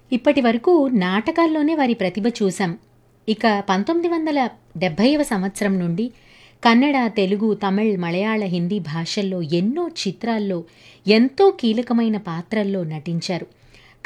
ఇప్పటి వరకు నాటకాల్లోనే వారి ప్రతిభ చూసాం. ఇక 1970వ సంవత్సరం నుండి కన్నడ, తెలుగు, తమిళ్, మలయాళ, హిందీ భాషల్లో ఎన్నో చిత్రాల్లో ఎంతో కీలకమైన పాత్రల్లో నటించారు.